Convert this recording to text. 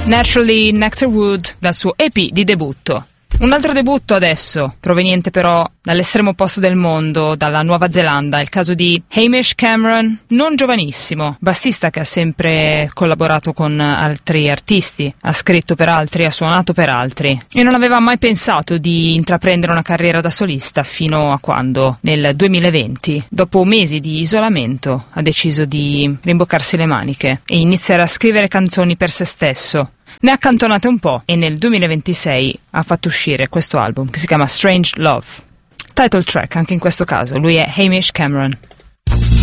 Naturally Nectarwood dal suo EP di debutto. Un altro debutto adesso, proveniente però dall'estremo opposto del mondo, dalla Nuova Zelanda, il caso di Hamish Cameron, non giovanissimo, bassista che ha sempre collaborato con altri artisti, ha scritto per altri, ha suonato per altri e non aveva mai pensato di intraprendere una carriera da solista fino a quando, nel 2020, dopo mesi di isolamento, ha deciso di rimboccarsi le maniche e iniziare a scrivere canzoni per se stesso. Ne ha accantonate un po' e nel 2026 ha fatto uscire questo album che si chiama Strange Love. Title track anche in questo caso, lui è Hamish Cameron.